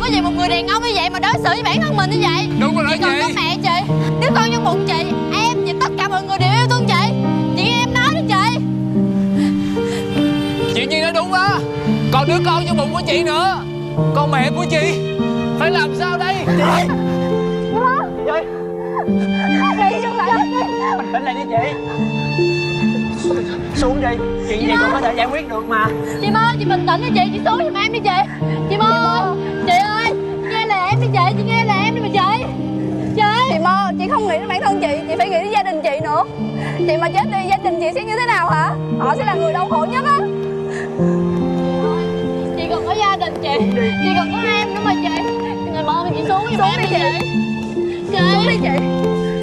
cái gì một người đàn ông như vậy mà đối xử với bản thân mình như vậy? Đúng rồi đó chị. Còn có mẹ chị, đứa con trong bụng chị, em và tất cả mọi người đều yêu thương chị. Chị nghe em nói đó chị. Chị Nhi nói đúng á. Còn đứa con trong bụng của chị nữa. Con mẹ của chị phải làm sao đây? Chị ơi, Đi xuống lại đi. bình tĩnh lại đi chị. Xuống đi, chuyện gì cũng có thể giải quyết được mà. Chị Mơ, chị bình tĩnh đi chị xuống giùm em đi chị. Chị Mơ, chị ơi, nghe lời em đi chị nghe lời em đi mà chị. Chị Mơ, chị không nghĩ đến bản thân chị phải nghĩ đến gia đình chị nữa. Chị mà chết đi, gia đình chị sẽ như thế nào hả? Họ sẽ là người đau khổ nhất á. Chị còn có gia đình chị còn có em nữa mà chị. Chị Mơ, chị xuống giùm em đi chị. Xuống đi chị.